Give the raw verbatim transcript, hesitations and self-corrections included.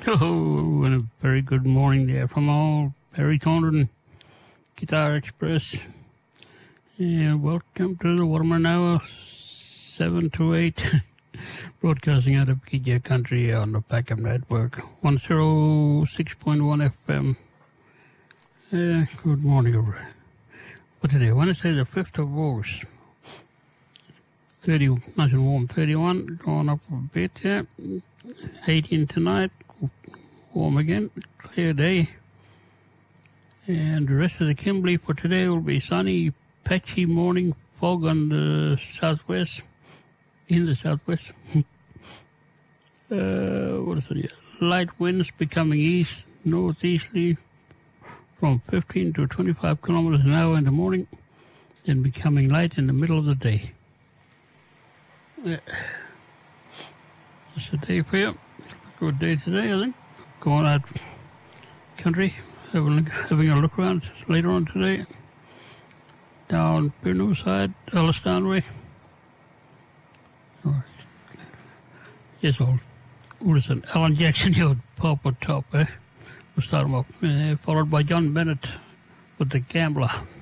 Oh, and a very good morning there from all Perry Condon Guitar Express. And welcome to the Waterman Hour, seven to eight, broadcasting out of P J Country on the Packham Network, one oh six point one F M. Uh, good morning, over. What today? Wednesday, the fifth of August. thirty, nice and warm, thirty-one, going up a bit, yeah. eighteen tonight, warm again, clear day. And the rest of the Kimberley for today will be sunny, patchy morning, fog on the southwest, in the southwest. uh, what is it here? Light winds becoming east, northeasterly from fifteen to twenty-five kilometers an hour in the morning, then becoming light in the middle of the day. Yeah. It's a day for you. Good day today, I think. Going out country, having, having a look around later on today. Down Purnue side, Elliston way. Oh, yes, old. What is it? Alan Jackson here, Papa Top, eh? We'll start him up. Uh, followed by John Bennett with The Gambler.